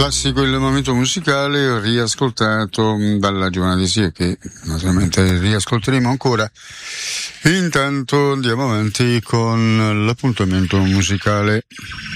classico il momento musicale riascoltato dalla Giovanna di Sia, che naturalmente riascolteremo ancora. Intanto andiamo avanti con l'appuntamento musicale.